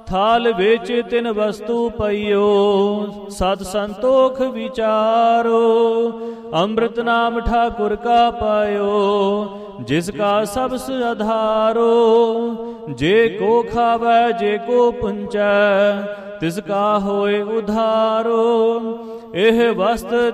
ਥਾਲ ਵਿੱਚ ਤਿਨ ਵਸਤੂ ਪਈਓ, ਸਤ ਸੰਤੋਖ ਵਿਚਾਰੋ। ਅੰਮ੍ਰਿਤ ਨਾਮ ਠਾਕੁਰ ਕਾ ਪਾਇਓ, ਜਿਸ ਕਾ ਸਬਸ ਆਧਾਰੋ। ਜੇ ਕੋ ਖਾਵੈ ਜੇ ਕੋ ਪੁੰਚੈ, ਤਿਸ ਕਾ ਹੋਏ ਉਧਾਰੋ। ਇਹ ਵਸਤ